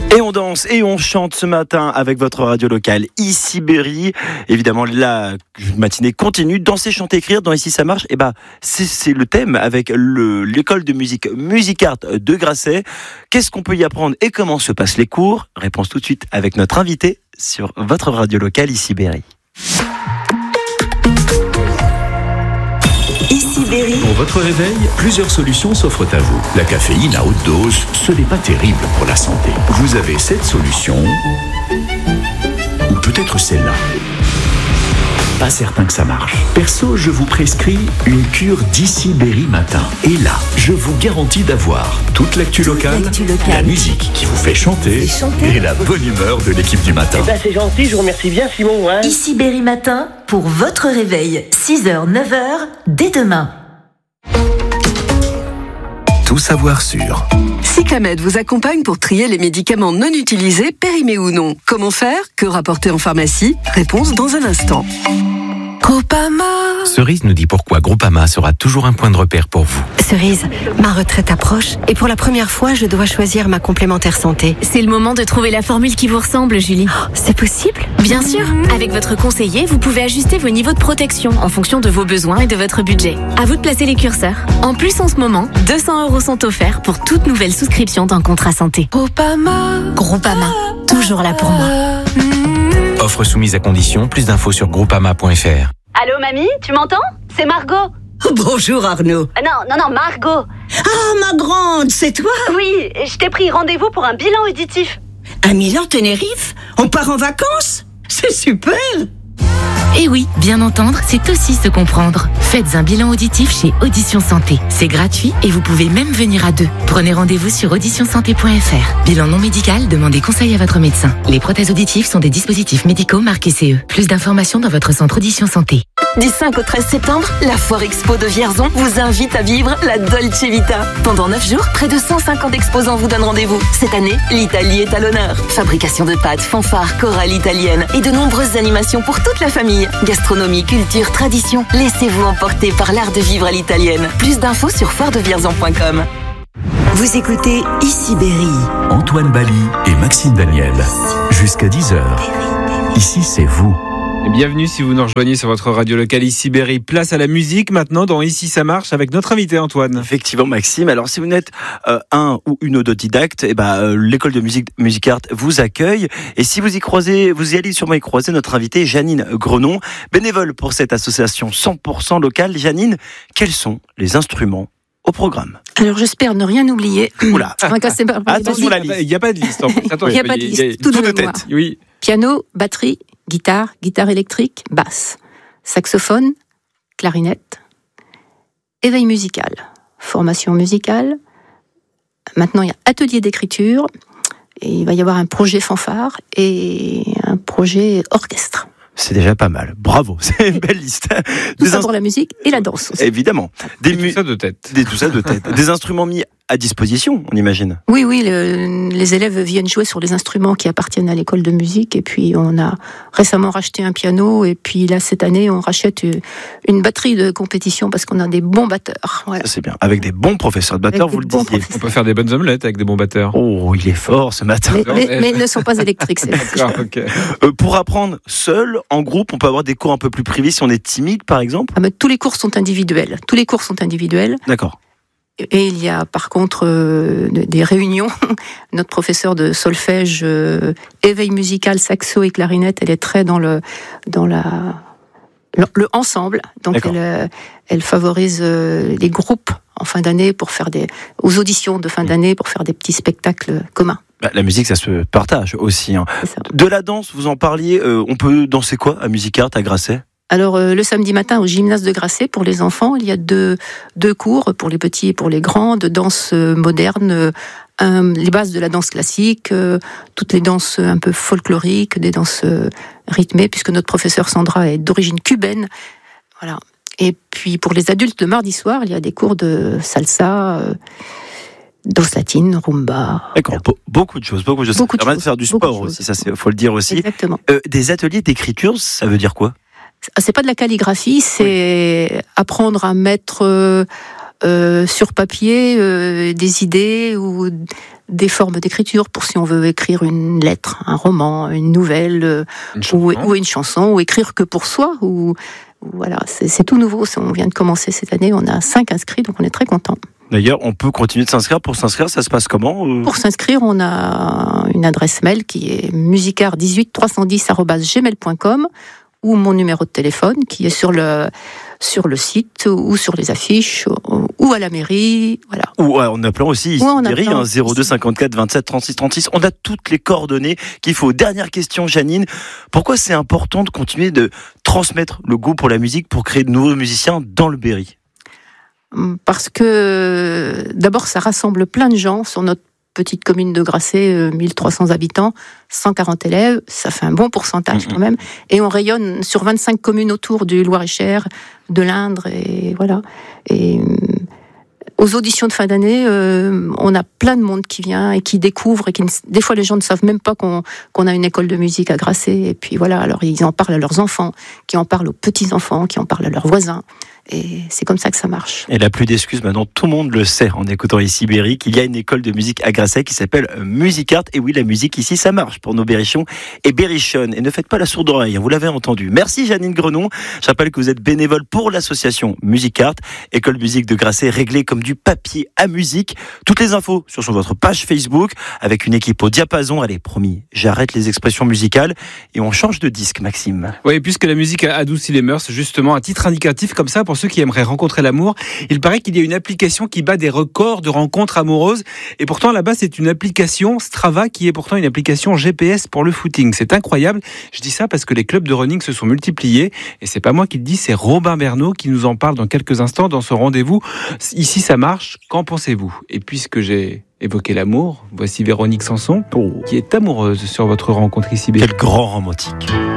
Et on danse et on chante ce matin avec votre radio locale Ici Berry. Évidemment, la matinée continue. Danser, chanter, écrire dans Ici ça marche. Et c'est le thème avec l'école de musique Musicart de Grasset. Qu'est-ce qu'on peut y apprendre et comment se passent les cours? Réponse tout de suite avec notre invité sur votre radio locale Ici Berry. Pour votre réveil, plusieurs solutions s'offrent à vous. La caféine à haute dose, ce n'est pas terrible pour la santé. Vous avez cette solution, ou peut-être celle-là. Pas certain que ça marche. Perso, je vous prescris une cure d'Ici Berry matin. Et là, je vous garantis d'avoir toute l'actu locale, la musique qui vous fait chanter et la bonne humeur de l'équipe du matin. C'est gentil, je vous remercie bien Simon. Ici Berry matin, pour votre réveil, 6h, 9h, dès demain. Tout savoir sur. Cyclamed vous accompagne pour trier les médicaments non utilisés, périmés ou non. Comment faire? Que rapporter en pharmacie? Réponse dans un instant. Groupama. Cerise nous dit pourquoi Groupama sera toujours un point de repère pour vous. Cerise, ma retraite approche et pour la première fois, je dois choisir ma complémentaire santé. C'est le moment de trouver la formule qui vous ressemble, Julie. Oh, c'est possible? Bien sûr. Avec votre conseiller, vous pouvez ajuster vos niveaux de protection en fonction de vos besoins et de votre budget. À vous de placer les curseurs. En plus, en ce moment, 200 € sont offerts pour toute nouvelle souscription d'un contrat santé. Groupama. Groupama, toujours là pour moi. Offre soumise à condition, plus d'infos sur groupama.fr. Allô mamie, tu m'entends? C'est Margot. Bonjour Arnaud. Non, Margot. Ah, ma grande, c'est toi? Oui, je t'ai pris rendez-vous pour un bilan auditif. À Milan-Tenerife? On part en vacances? C'est super! Et oui, bien entendre, c'est aussi se comprendre. Faites un bilan auditif chez Audition Santé. C'est gratuit et vous pouvez même venir à deux. Prenez rendez-vous sur auditionsanté.fr. Bilan non médical, demandez conseil à votre médecin. Les prothèses auditives sont des dispositifs médicaux marqués CE. Plus d'informations dans votre centre Audition Santé. Du 5 au 13 septembre, la Foire Expo de Vierzon vous invite à vivre la Dolce Vita. Pendant 9 jours, près de 150 exposants vous donnent rendez-vous. Cette année, l'Italie est à l'honneur. Fabrication de pâtes, fanfares, chorale italienne et de nombreuses animations pour toute la famille. Gastronomie, culture, tradition. Laissez-vous emporter par l'art de vivre à l'italienne. Plus d'infos sur foiredevierzon.com. Vous écoutez Ici Berry. Antoine Bali et Maxime Daniel. Jusqu'à 10h. Ici, c'est vous. Bienvenue si vous nous rejoignez sur votre radio locale Ici Berry. Place à la musique maintenant dans Ici ça marche avec notre invité Antoine. Effectivement Maxime, alors si vous n'êtes un ou une autodidacte, l'école de musique Musicart vous accueille et si vous y allez sûrement y croiser notre invitée Janine Grenon, bénévole pour cette association 100% locale. Janine, quels sont les instruments au programme? Alors j'espère ne rien oublier. Oula. Attention la liste. Il n'y a pas de liste. Il n'y a pas de liste. Tout de tête. Oui. Piano, batterie, guitare électrique, basse, saxophone, clarinette, éveil musical, formation musicale. Maintenant, il y a atelier d'écriture, et il va y avoir un projet fanfare et un projet orchestre. C'est déjà pas mal. Bravo, c'est une belle liste. Tout ça pour la musique et la danse aussi. Évidemment. Tout ça de tête. Tout ça de tête. Des instruments mis à disposition, on imagine. Oui, les élèves viennent jouer sur les instruments qui appartiennent à l'école de musique. Et puis, on a récemment racheté un piano. Et puis là, cette année, on rachète une batterie de compétition parce qu'on a des bons batteurs. Voilà. Ça, c'est bien. Avec des bons professeurs de batteurs, vous le disiez. On peut faire des bonnes omelettes avec des bons batteurs. Oh, il est fort ce matin. Mais ils ne sont pas électriques, c'est d'accord, okay. Pour apprendre seul, en groupe, on peut avoir des cours un peu plus privés si on est timide, par exemple? Tous les cours sont individuels. D'accord. Et il y a par contre des réunions. Notre professeure de solfège, éveil musical, saxo et clarinette, elle est très dans le ensemble. Donc elle favorise les groupes en fin d'année aux auditions de fin d'année pour faire des petits spectacles communs. La musique, ça se partage aussi. Hein. De la danse, vous en parliez. On peut danser quoi à Musicart, à Grasset? Alors, le samedi matin, au gymnase de Grasset, pour les enfants, il y a deux cours, pour les petits et pour les grands, de danse moderne, les bases de la danse classique, toutes les danses un peu folkloriques, des danses rythmées, puisque notre professeure Sandra est d'origine cubaine. Voilà. Et puis, pour les adultes, le mardi soir, il y a des cours de salsa, danse latine, rumba. D'accord, beaucoup de choses. Ça permet de faire du sport aussi, ça, faut le dire aussi. Exactement. Des ateliers d'écriture, ça veut dire quoi? C'est pas de la calligraphie, c'est apprendre à mettre sur papier des idées ou des formes d'écriture pour si on veut écrire une lettre, un roman, une nouvelle, ou une chanson, ou écrire que pour soi, ou voilà, c'est tout nouveau. On vient de commencer cette année, on a 5 inscrits, donc on est très contents. D'ailleurs, on peut continuer de s'inscrire. Pour s'inscrire, ça se passe comment ? Pour s'inscrire, on a une adresse mail qui est musicart18310@gmail.com ou mon numéro de téléphone qui est sur le site ou sur les affiches ou à la mairie, voilà. Ou en appelant aussi ici Berry, 02 54 27 36 36. On a toutes les coordonnées qu'il faut. Dernière question, Janine. Pourquoi c'est important de continuer de transmettre le goût pour la musique pour créer de nouveaux musiciens dans le Berry ? Parce que d'abord ça rassemble plein de gens sur notre petite commune de Grasset, 1300 habitants, 140 élèves, ça fait un bon pourcentage quand même, et on rayonne sur 25 communes autour du Loir-et-Cher, de l'Indre, et voilà. Et aux auditions de fin d'année, on a plein de monde qui vient et qui découvre, et des fois les gens ne savent même pas qu'on a une école de musique à Grasset, et puis voilà, alors ils en parlent à leurs enfants, qui en parlent aux petits-enfants, qui en parlent à leurs voisins. Et c'est comme ça que ça marche. Et la plus d'excuses, maintenant tout le monde le sait en écoutant ici Berry, qu'il y a une école de musique à Grasset qui s'appelle Musicart. Et oui, la musique ici, ça marche pour nos berrichons et berrichonnes. Et ne faites pas la sourde oreille, vous l'avez entendu. Merci Janine Grenon. Je rappelle que vous êtes bénévole pour l'association Musicart, école musique de Grasset réglée comme du papier à musique. Toutes les infos sur votre page Facebook avec une équipe au diapason. Allez, promis, j'arrête les expressions musicales et on change de disque, Maxime. Oui, puisque la musique adoucit les mœurs, justement, à titre indicatif comme ça, pour ceux qui aimeraient rencontrer l'amour, il paraît qu'il y a une application qui bat des records de rencontres amoureuses, et pourtant là-bas c'est une application Strava qui est pourtant une application GPS pour le footing. C'est incroyable, je dis ça parce que les clubs de running se sont multipliés, et c'est pas moi qui le dis, c'est Robin Bernot qui nous en parle dans quelques instants dans ce rendez-vous. Ici ça marche, qu'en pensez-vous ? Et puisque j'ai évoqué l'amour, voici Véronique Sanson qui est amoureuse sur votre rencontre ici. Quel grand romantique.